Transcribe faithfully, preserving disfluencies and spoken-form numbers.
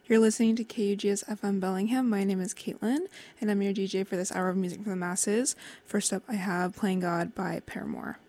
You're listening to K U G S F M Bellingham. My name is Caitlin, and I'm your D J for this hour of music for the masses. First up, I have Playing God by Paramore.